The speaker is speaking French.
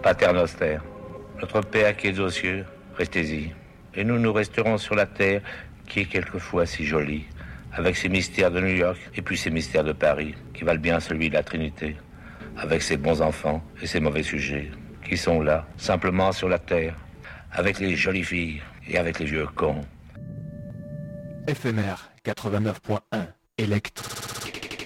Pater Noster, notre Père qui es aux cieux, restez-y. Et nous resterons sur la terre, qui est quelquefois si jolie, avec ses mystères de New York et puis ses mystères de Paris, qui valent bien celui de la Trinité, avec ses bons enfants et ses mauvais sujets, qui sont là, simplement sur la terre, avec les jolies filles et avec les vieux cons. FMR 89.1 Electre.